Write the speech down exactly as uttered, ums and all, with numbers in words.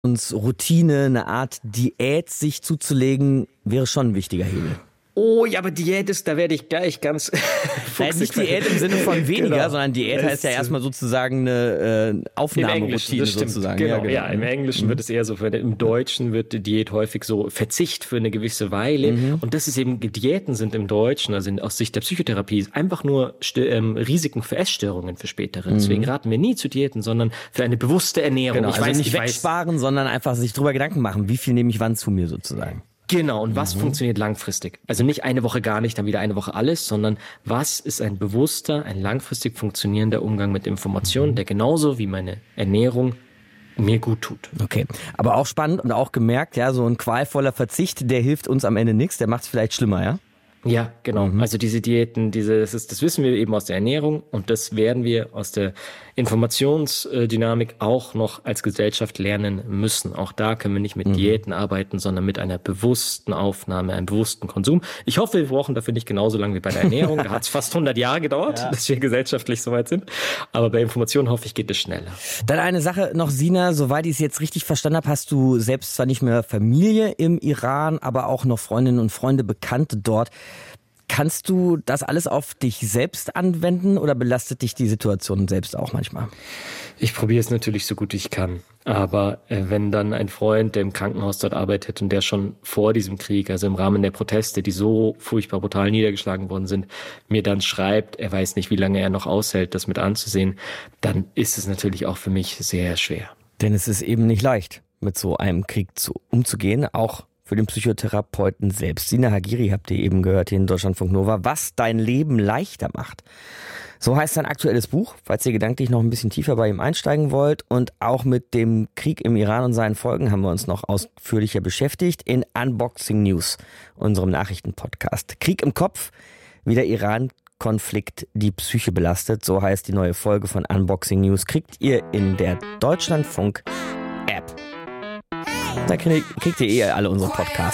uns Routine, eine Art Diät sich zuzulegen, wäre schon ein wichtiger Hebel. Oh, ja, aber Diät ist, da werde ich gleich ganz Nein, nicht Diät im Sinne von weniger, genau. sondern Diät das heißt ja erstmal sozusagen eine äh, Aufnahmeroutine sozusagen. Genau, ja, genau. ja, im Englischen mhm. wird es eher so, im Deutschen wird die Diät häufig so Verzicht für eine gewisse Weile. Mhm. Und das ist eben, Diäten sind im Deutschen, also aus Sicht der Psychotherapie, einfach nur ähm, Risiken für Essstörungen für spätere. Mhm. Deswegen raten wir nie zu Diäten, sondern für eine bewusste Ernährung. Genau, ich also weiß nicht ich wegsparen, weiß, sondern einfach sich drüber Gedanken machen, wie viel nehme ich wann zu mir sozusagen. Genau, und was mhm. funktioniert langfristig? Also nicht eine Woche gar nicht, dann wieder eine Woche alles, sondern was ist ein bewusster, ein langfristig funktionierender Umgang mit Informationen, der genauso wie meine Ernährung mir gut tut. Okay, aber auch spannend und auch gemerkt, ja, so ein qualvoller Verzicht, der hilft uns am Ende nichts, der macht es vielleicht schlimmer, ja? Ja, genau. Mhm. Also diese Diäten, diese, das ist, das wissen wir eben aus der Ernährung und das werden wir aus der Informationsdynamik auch noch als Gesellschaft lernen müssen. Auch da können wir nicht mit mhm. Diäten arbeiten, sondern mit einer bewussten Aufnahme, einem bewussten Konsum. Ich hoffe, wir brauchen dafür nicht genauso lange wie bei der Ernährung. Da hat es fast hundert Jahre gedauert, ja. dass wir gesellschaftlich soweit sind. Aber bei Informationen hoffe ich, geht es schneller. Dann eine Sache noch, Sina, soweit ich es jetzt richtig verstanden habe, hast du selbst zwar nicht mehr Familie im Iran, aber auch noch Freundinnen und Freunde, Bekannte dort. Kannst du das alles auf dich selbst anwenden oder belastet dich die Situation selbst auch manchmal? Ich probiere es natürlich so gut ich kann. Aber äh, wenn dann ein Freund, der im Krankenhaus dort arbeitet und der schon vor diesem Krieg, also im Rahmen der Proteste, die so furchtbar brutal niedergeschlagen worden sind, mir dann schreibt, er weiß nicht, wie lange er noch aushält, das mit anzusehen, dann ist es natürlich auch für mich sehr schwer. Denn es ist eben nicht leicht, mit so einem Krieg zu, umzugehen, auch für den Psychotherapeuten selbst. Sina Hagiri habt ihr eben gehört hier in Deutschlandfunk Nova, was dein Leben leichter macht. So heißt sein aktuelles Buch, falls ihr gedanklich noch ein bisschen tiefer bei ihm einsteigen wollt. Und auch mit dem Krieg im Iran und seinen Folgen haben wir uns noch ausführlicher beschäftigt in Unboxing News, unserem Nachrichtenpodcast. Krieg im Kopf, wie der Iran-Konflikt die Psyche belastet. So heißt die neue Folge von Unboxing News. Kriegt ihr in der Deutschlandfunk-App. Da kriegt ihr eh alle unsere Podcasts.